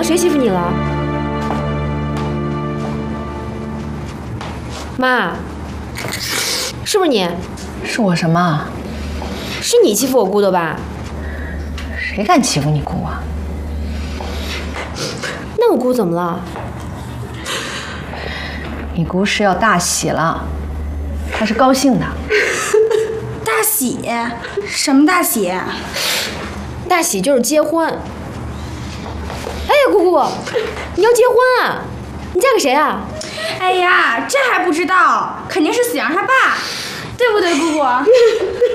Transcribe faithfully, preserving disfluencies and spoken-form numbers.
了？谁欺负你了？妈，是不是你？ 是我什么？ 是你欺负我姑的吧？ 谁敢欺负你姑啊？ 那我姑怎么了？ 你姑是要大喜了，她是高兴的。 大喜？什么大喜？ 大喜就是结婚。哎呀，姑姑，你要结婚啊？你嫁给谁啊？ 哎呀，这还不知道，肯定是喜阳他爸，对不对，姑姑？